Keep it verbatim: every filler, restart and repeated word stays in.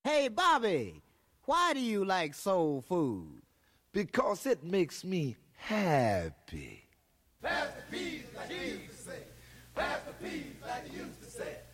Hey, Bobby, why do you like soul food? Because it makes me happy. Pass the peas like you used to say. Pass the peas like you used to say.